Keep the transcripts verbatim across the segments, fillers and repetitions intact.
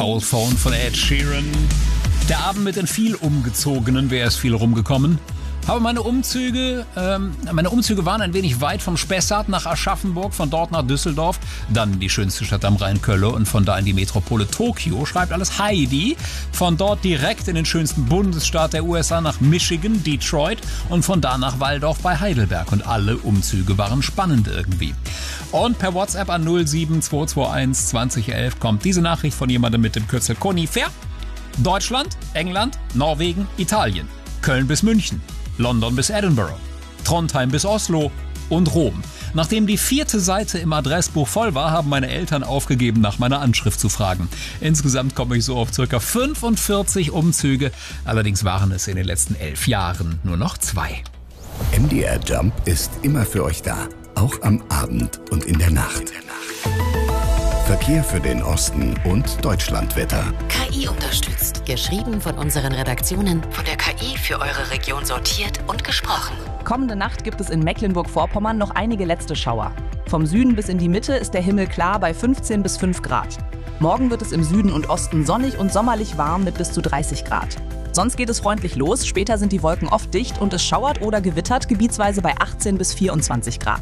Old Phone von Ed Sheeran. Der Abend mit den viel Umgezogenen, wer ist viel rumgekommen? Aber meine Umzüge, ähm, meine Umzüge waren ein wenig weit vom Spessart nach Aschaffenburg, von dort nach Düsseldorf, dann die schönste Stadt am Rhein, Köln und von da in die Metropole Tokio, schreibt alles Heidi. Von dort direkt in den schönsten Bundesstaat der U S A nach Michigan, Detroit und von da nach Walldorf bei Heidelberg. Und alle Umzüge waren spannend irgendwie. Und per WhatsApp an null sieben zwei zwei eins zwanzig elf kommt diese Nachricht von jemandem mit dem Kürzel Conifer. Deutschland, England, Norwegen, Italien, Köln bis München, London bis Edinburgh, Trondheim bis Oslo und Rom. Nachdem die vierte Seite im Adressbuch voll war, haben meine Eltern aufgegeben, nach meiner Anschrift zu fragen. Insgesamt komme ich so auf ca. fünfundvierzig Umzüge, allerdings waren es in den letzten elf Jahren nur noch zwei. M D R Jump ist immer für euch da, auch am Abend und in der Nacht. Verkehr für den Osten und Deutschlandwetter. K I unterstützt. Geschrieben von unseren Redaktionen, von der K I für eure Region sortiert und gesprochen. Kommende Nacht gibt es in Mecklenburg-Vorpommern noch einige letzte Schauer. Vom Süden bis in die Mitte ist der Himmel klar bei fünfzehn bis fünf Grad. Morgen wird es im Süden und Osten sonnig und sommerlich warm mit bis zu dreißig Grad. Sonst geht es freundlich los, später sind die Wolken oft dicht und es schauert oder gewittert, gebietsweise bei achtzehn bis vierundzwanzig Grad.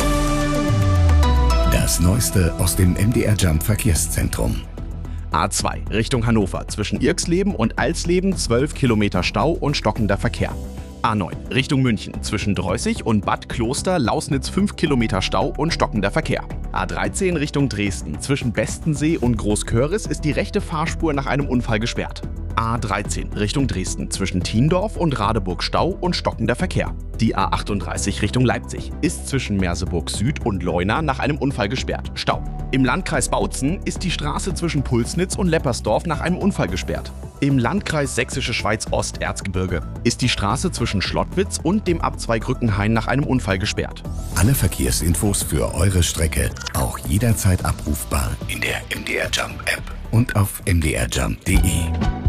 Das Neueste aus dem M D R Jump Verkehrszentrum. A zwei Richtung Hannover zwischen Irxleben und Alsleben zwölf Kilometer Stau und stockender Verkehr. A neun Richtung München zwischen Dreußig und Bad Kloster Lausnitz fünf Kilometer Stau und stockender Verkehr. A dreizehn Richtung Dresden zwischen Bestensee und Großköris ist die rechte Fahrspur nach einem Unfall gesperrt. A dreizehn Richtung Dresden zwischen Thiendorf und Radeburg Stau und stockender Verkehr. Die A achtunddreißig Richtung Leipzig ist zwischen Merseburg Süd und Leuna nach einem Unfall gesperrt. Stau. Im Landkreis Bautzen ist die Straße zwischen Pulsnitz und Leppersdorf nach einem Unfall gesperrt. Im Landkreis Sächsische Schweiz Ost-Erzgebirge ist die Straße zwischen Schlottwitz und dem Abzweig Rückenhain nach einem Unfall gesperrt. Alle Verkehrsinfos für eure Strecke auch jederzeit abrufbar in der M D R Jump App und auf m d r jump punkt d e.